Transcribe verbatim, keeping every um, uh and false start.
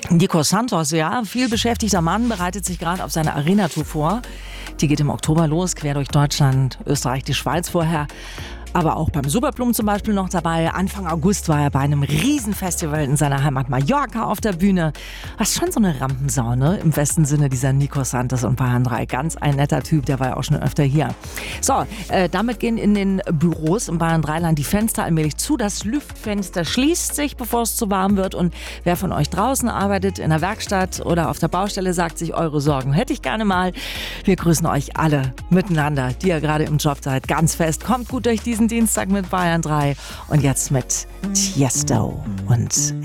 Nico Santos, ja, viel beschäftigter Mann, bereitet sich gerade auf seine Arena-Tour vor. Die geht im Oktober los, quer durch Deutschland, Österreich, die Schweiz vorher. Aber auch beim Superblum zum Beispiel noch dabei. Anfang August war er bei einem Riesenfestival in seiner Heimat Mallorca auf der Bühne. Das ist schon so eine Rampensau, ne? Im besten Sinne, dieser Nico Santos und Bayern drei. Ganz ein netter Typ, der war ja auch schon öfter hier. So, äh, damit gehen in den Büros im Bayern drei Land die Fenster allmählich zu. Das Lüftfenster schließt sich, bevor es zu warm wird. Und wer von euch draußen arbeitet, in der Werkstatt oder auf der Baustelle, sagt sich, eure Sorgen hätte ich gerne mal. Wir grüßen euch alle miteinander, die ihr gerade im Job seid, ganz fest. Kommt gut durch diesen Dienstag mit Bayern drei und jetzt mit Tiesto und